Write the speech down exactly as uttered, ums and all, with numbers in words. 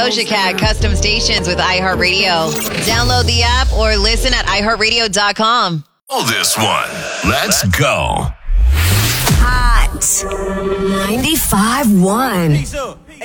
Doja Cat custom stations with iHeartRadio. Download the app or listen at i heart radio dot com. Oh, this one. Let's go. Hot ninety-five point one.